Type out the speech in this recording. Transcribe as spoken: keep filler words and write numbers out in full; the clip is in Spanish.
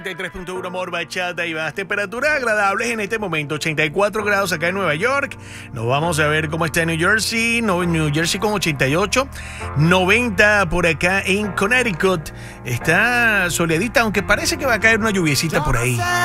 ochenta y tres punto uno Amor, Bachata y más. Temperaturas agradables en este momento. ochenta y cuatro grados acá en Nueva York. Nos vamos a ver cómo está en New Jersey. No, New Jersey con ochenta y ocho. noventa por acá en Connecticut. Está soleadita, aunque parece que va a caer una lluviecita por ahí.